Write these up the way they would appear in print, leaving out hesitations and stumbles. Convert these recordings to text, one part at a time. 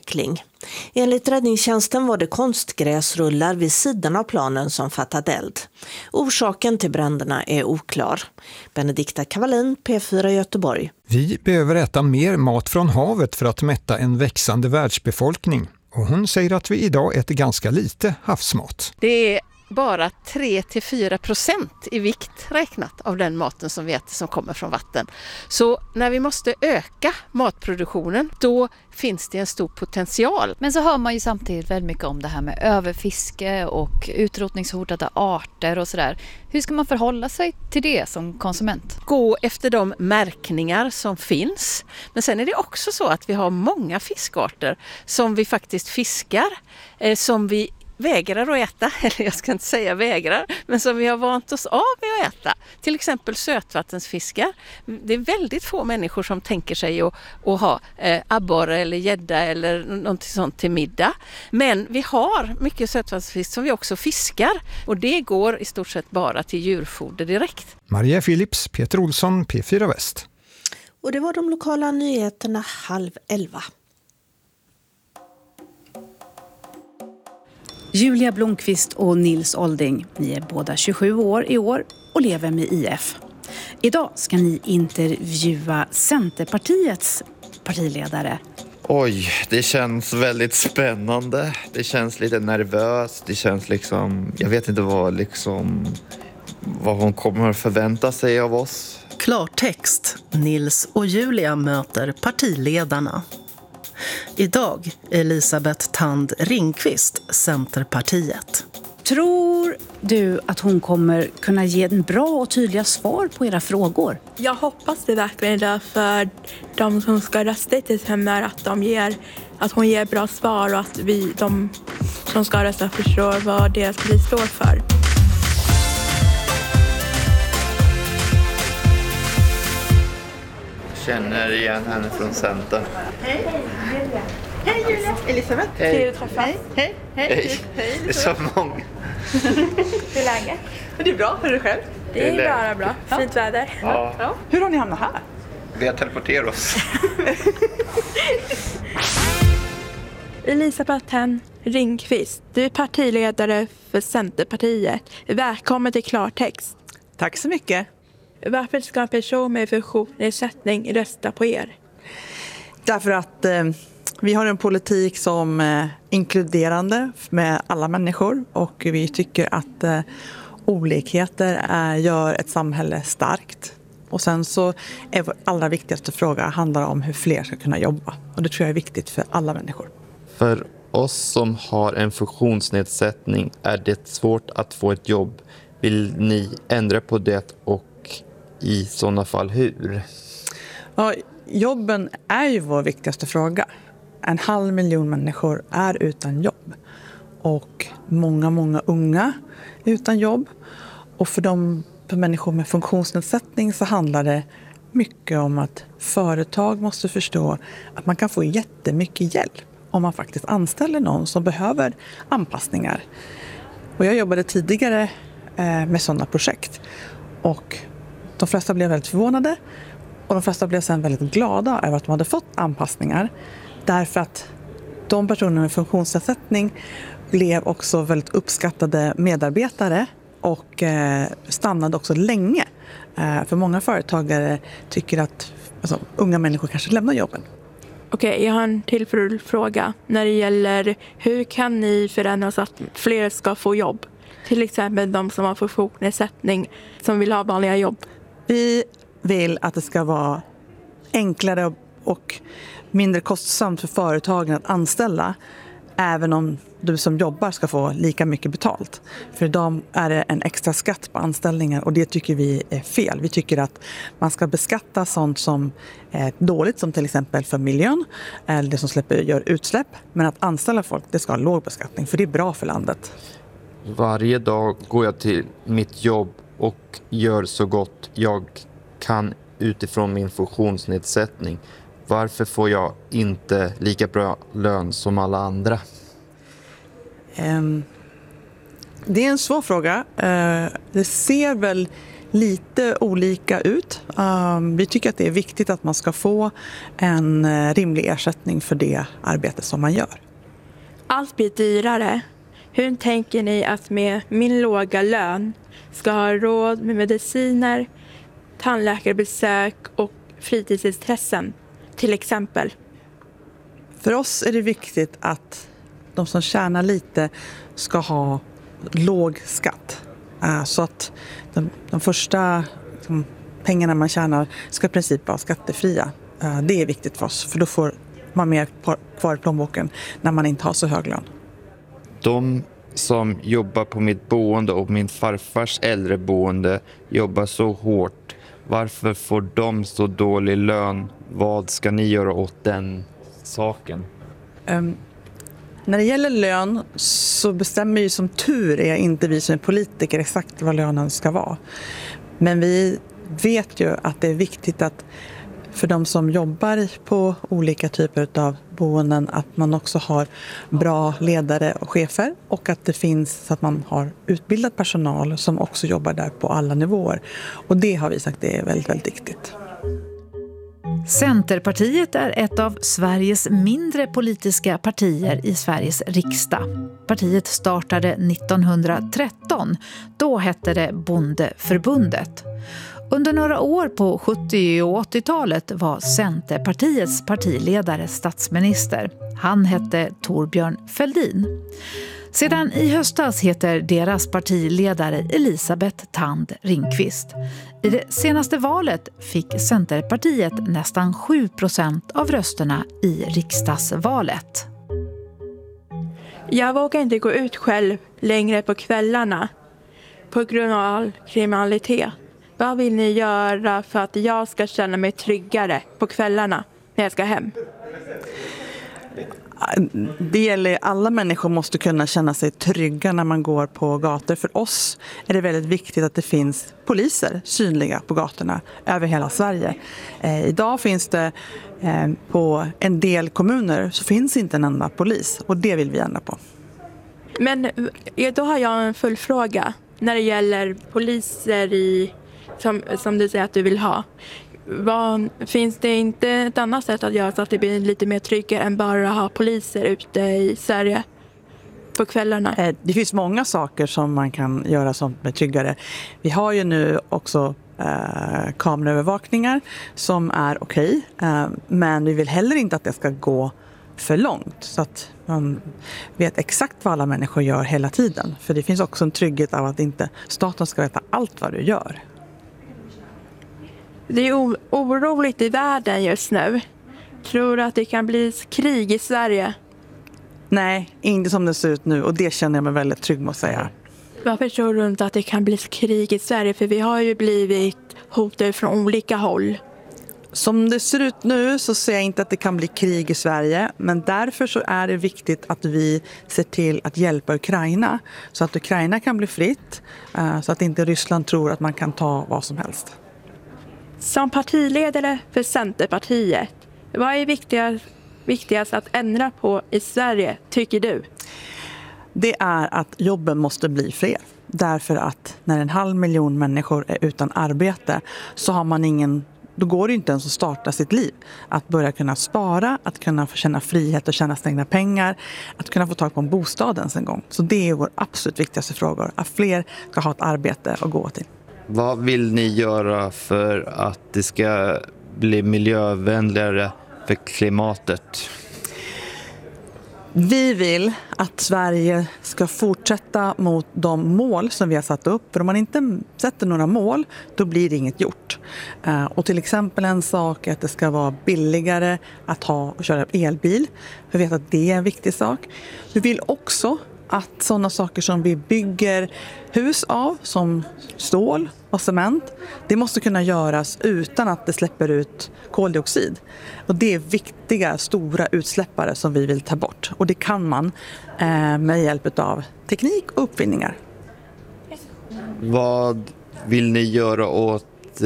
cykling. Enligt räddningstjänsten var det konstgräsrullar vid sidan av planen som fattat eld. Orsaken till bränderna är oklar. Benedikta Kavalin, P4 Göteborg. Vi behöver äta mer mat från havet för att mätta en växande världsbefolkning. Och hon säger att vi idag äter ganska lite havsmat. Det är bara 3-4% i vikt räknat av den maten som vi äter som kommer från vatten. Så när vi måste öka matproduktionen, då finns det en stor potential. Men så hör man ju samtidigt väldigt mycket om det här med överfiske och utrotningshotade arter och sådär. Hur ska man förhålla sig till det som konsument? Gå efter de märkningar som finns. Men sen är det också så att vi har många fiskarter som vi faktiskt fiskar, som vi vägrar att äta, eller jag ska inte säga vägrar, men som vi har vant oss av med att äta. Till exempel sötvattensfiskar. Det är väldigt få människor som tänker sig att ha abborre eller gädda eller något sånt till middag. Men vi har mycket sötvattensfisk som vi också fiskar, och det går i stort sett bara till djurfoder direkt. Maria Philips, Peter Olsson, P4 Väst. Och det var de lokala nyheterna 10:30. Julia Blomqvist och Nils Olding, ni är båda 27 år i år och lever med IF. Idag ska ni intervjua Centerpartiets partiledare. Oj, det känns väldigt spännande. Det känns lite nervöst. Det känns liksom, jag vet inte vad hon kommer att förvänta sig av oss. Klartext. Nils och Julia möter partiledarna. Idag Elisabeth Thand Ringqvist, Centerpartiet. Tror du att hon kommer kunna ge en bra och tydliga svar på era frågor? Jag hoppas det verkligen, därför de som ska rösta till henne att hon ger bra svar och att de som ska rösta förstår vad deras parti står för. Känner igen henne från Center. Hej Julia. Hej Julia. Elisabeth. Hej. Hej. Hej. Det är så många. Hur är läget? Det är bra, hur är det själv? Det är bra. Fint väder. Ja. Hur har ni hamnat här? Vi har teleporterat oss. Elisabeth Thand Ringqvist, du är partiledare för Centerpartiet. Välkommen till Klartext. Tack så mycket. Varför ska en person med funktionsnedsättning rösta på er? Därför att vi har en politik som är inkluderande med alla människor, och vi tycker att olikheter gör ett samhälle starkt. Och sen så är vår allra viktigaste fråga handlar om hur fler ska kunna jobba, och det tror jag är viktigt för alla människor. För oss som har en funktionsnedsättning är det svårt att få ett jobb. Vill ni ändra på det, och i sådana fall hur? Ja, jobben är ju vår viktigaste fråga. 500 000 människor är utan jobb. Och många unga är utan jobb. Och för människor med funktionsnedsättning så handlar det mycket om att företag måste förstå att man kan få jättemycket hjälp om man faktiskt anställer någon som behöver anpassningar. Och jag jobbade tidigare med sådana projekt. Och de flesta blev väldigt förvånade, och de flesta blev sen väldigt glada över att de hade fått anpassningar. Därför att de personer med funktionsnedsättning blev också väldigt uppskattade medarbetare och stannade också länge. För många företagare tycker att unga människor kanske lämnar jobben. Okej, jag har en till fråga när det gäller hur kan ni förändra så att fler ska få jobb? Till exempel de som har funktionsnedsättning som vill ha vanliga jobb. Vi vill att det ska vara enklare och mindre kostsamt för företagen att anställa, även om du som jobbar ska få lika mycket betalt. För idag är det en extra skatt på anställningar, och det tycker vi är fel. Vi tycker att man ska beskatta sånt som är dåligt, som till exempel för miljön eller det som gör utsläpp. Men att anställa folk, det ska ha låg beskattning, för det är bra för landet. Varje dag går jag till mitt jobb och gör så gott jag kan utifrån min funktionsnedsättning. Varför får jag inte lika bra lön som alla andra? Det är en svår fråga. Det ser väl lite olika ut. Vi tycker att det är viktigt att man ska få en rimlig ersättning för det arbete som man gör. Allt blir dyrare. Hur tänker ni att med min låga lön ska ha råd med mediciner, tandläkarbesök och fritidsintressen till exempel? För oss är det viktigt att de som tjänar lite ska ha låg skatt. Så att de första pengarna man tjänar ska i princip vara skattefria. Det är viktigt för oss, för då får man mer kvar i plånboken när man inte har så hög lön. De som jobbar på mitt boende och min farfars äldreboende jobbar så hårt. Varför får de så dålig lön? Vad ska ni göra åt den saken? När det gäller lön så bestämmer ju som tur är inte vi som är politiker exakt vad lönen ska vara. Men vi vet ju att det är viktigt att för de som jobbar på olika typer av boenden att man också har bra ledare och chefer och att det finns så att man har utbildad personal som också jobbar där på alla nivåer. Och det har vi sagt det är väldigt, väldigt viktigt. Centerpartiet är ett av Sveriges mindre politiska partier i Sveriges riksdag. Partiet startade 1913. Då hette det Bondeförbundet. Under några år på 70- och 80-talet var Centerpartiets partiledare statsminister. Han hette Thorbjörn Fälldin. Sedan i höstas heter deras partiledare Elisabeth Thand Ringqvist. I det senaste valet fick Centerpartiet nästan 7% av rösterna i riksdagsvalet. Jag vågar inte gå ut själv längre på kvällarna på grund av all kriminalitet. Vad vill ni göra för att jag ska känna mig tryggare på kvällarna när jag ska hem? Det gäller alla människor måste kunna känna sig trygga när man går på gator. För oss är det väldigt viktigt att det finns poliser synliga på gatorna över hela Sverige. Idag finns det på en del kommuner så finns inte en enda polis och det vill vi ändra på. Men då har jag en full fråga när det gäller poliser som du säger att du vill ha. Finns det inte ett annat sätt att göra så att det blir lite mer tryggare än bara att ha poliser ute i Sverige på kvällarna? Det finns många saker som man kan göra som är tryggare. Vi har ju nu också kameraövervakningar som är okej. Men vi vill heller inte att det ska gå för långt så att man vet exakt vad alla människor gör hela tiden. För det finns också en trygghet av att inte staten ska veta allt vad du gör. Det är oroligt i världen just nu. Tror du att det kan bli krig i Sverige? Nej, inte som det ser ut nu och det känner jag mig väldigt trygg med att säga. Varför tror du inte att det kan bli krig i Sverige? För vi har ju blivit hotade från olika håll. Som det ser ut nu så ser jag inte att det kan bli krig i Sverige. Men därför så är det viktigt att vi ser till att hjälpa Ukraina. Så att Ukraina kan bli fritt. Så att inte Ryssland tror att man kan ta vad som helst. Som partiledare för Centerpartiet, vad är viktigast att ändra på i Sverige, tycker du? Det är att jobben måste bli fler. Därför att när 500 000 människor är utan arbete så har man då går det inte ens att starta sitt liv. Att börja kunna spara, att kunna få känna frihet och tjäna sina pengar, att kunna få tag på en bostad ens en gång. Så det är vår absolut viktigaste fråga, att fler ska ha ett arbete att gå till. Vad vill ni göra för att det ska bli miljövänligare för klimatet? Vi vill att Sverige ska fortsätta mot de mål som vi har satt upp. För om man inte sätter några mål, då blir det inget gjort. Och till exempel en sak är att det ska vara billigare att ha och köra elbil. Vi vet att det är en viktig sak. Vi vill också att sådana saker som vi bygger hus av, som stål och cement, det måste kunna göras utan att det släpper ut koldioxid. Och det är viktiga, stora utsläppare som vi vill ta bort. Och det kan man med hjälp av teknik och uppfinningar. Vad vill ni göra åt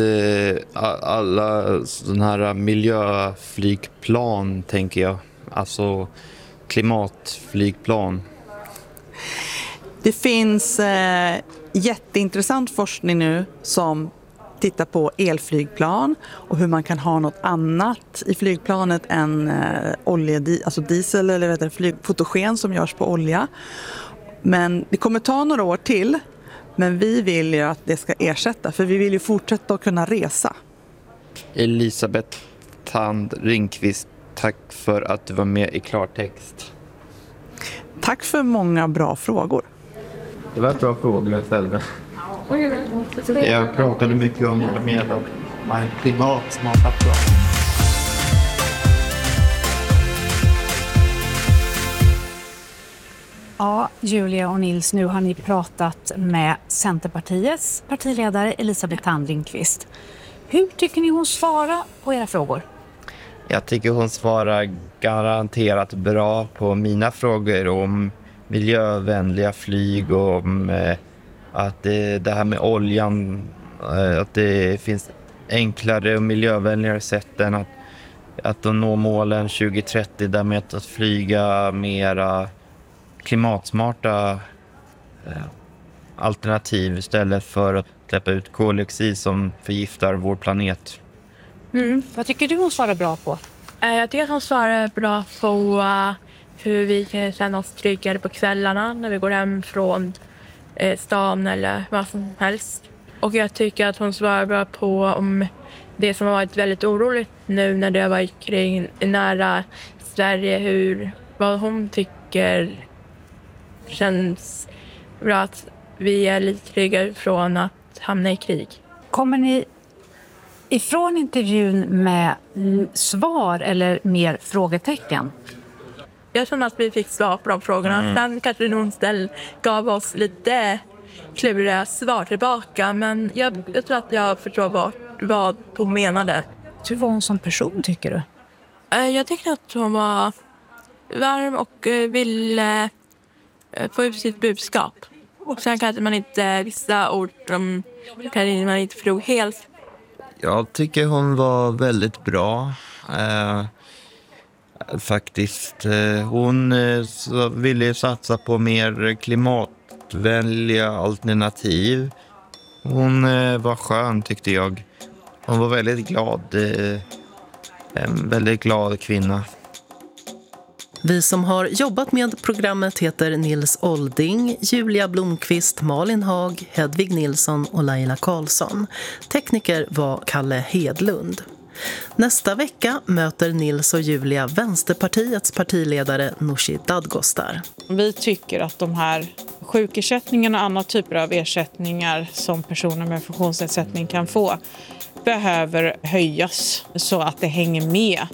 alla sådana här miljöflygplan, tänker jag? Alltså klimatflygplan. Det finns jätteintressant forskning nu som titta på elflygplan och hur man kan ha något annat i flygplanet än alltså diesel eller fotogen som görs på olja. Men det kommer ta några år till, men vi vill ju att det ska ersätta, för vi vill ju fortsätta att kunna resa. Elisabeth Thand Ringqvist, tack för att du var med i Klartext. Tack för många bra frågor. Det var bra frågor jag ställde. Jag pratade mycket om klimatsmarta plan. Ja, Julia och Nils, nu har ni pratat med Centerpartiets partiledare Elisabeth Thand Ringqvist. Hur tycker ni hon svarar på era frågor? Jag tycker hon svarar garanterat bra på mina frågor om miljövänliga flyg och om att det här med oljan, att det finns enklare och miljövänligare sätt än att nå målen 2030 därmed att flyga mera klimatsmarta alternativ istället för att släppa ut koldioxid som förgiftar vår planet. Vad tycker du hon svarar bra på? Jag tycker att hon svarar bra på hur vi kan känna oss tryggare på kvällarna när vi går hem från stan eller vad som helst. Och jag tycker att hon svarar bra på om det som har varit väldigt oroligt nu när det har varit kring nära Sverige, vad hon tycker känns bra att vi är lite tryggare från att hamna i krig. Kommer ni ifrån intervjun med svar eller mer frågetecken? Jag känner att vi fick svar på de frågorna. Sen kanske någon gav oss lite kluriga svar tillbaka. Men jag tror att jag förstår vad hon menade. Hur var hon som person, tycker du? Jag tycker att hon var varm och ville få ut sitt budskap. Och sen kanske man inte vissa ord som kanske man inte förstod helt. Jag tycker hon var väldigt bra. Faktiskt. Hon ville satsa på mer klimatvänliga alternativ. Hon var skön, tyckte jag. Hon var väldigt glad. En väldigt glad kvinna. Vi som har jobbat med programmet heter Nils Olding, Julia Blomqvist, Malin Haag, Hedvig Nilsson och Laila Karlsson. Tekniker var Kalle Hedlund. Nästa vecka möter Nils och Julia Vänsterpartiets partiledare Nooshi Dadgostar. Vi tycker att de här sjukersättningarna och andra typer av ersättningar som personer med funktionsnedsättning kan få behöver höjas så att det hänger med.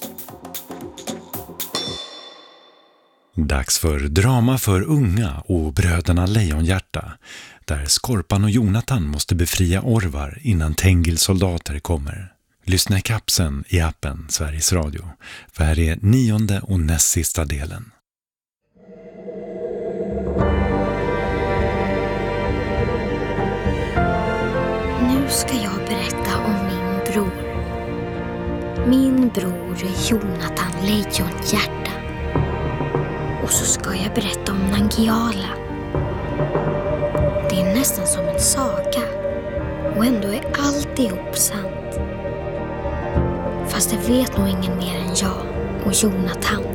Dags för drama för unga och bröderna Lejonhjärta, där Skorpan och Jonathan måste befria Orvar innan Tengils soldater kommer. Lyssna i kapsen i appen Sveriges Radio, för här är 9:e och näst sista delen. Nu ska jag berätta om min bror. Min bror Jonathan Lejonhjärta. Och så ska jag berätta om Nangiala. Det är nästan som en saga. Och ändå är alltihop sant. Fast det vet nog ingen mer än jag och Jonathan.